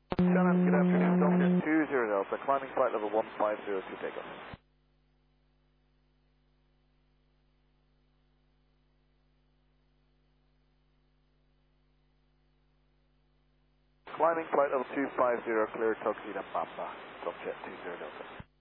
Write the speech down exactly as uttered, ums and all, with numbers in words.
Shannon, good afternoon. Delta two zero Delta, climbing flight level one five zero two takeoff. Climbing flight level two five zero, clear tuxedo Papa, Subjet two zero Delta.